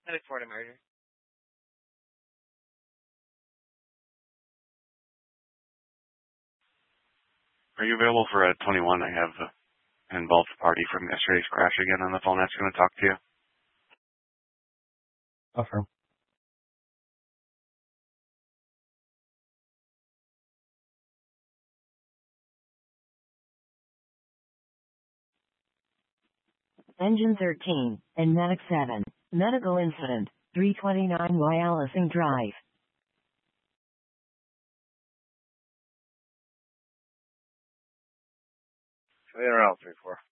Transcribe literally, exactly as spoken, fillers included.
I look forward to murder. Are you available for a twenty-one? I have an involved party from yesterday's crash again on the phone that's going to talk to you. Affirm. Engine thirteen, and Medic seven. Medical incident, three twenty-nine Wyalusing Drive. Clear out, three four.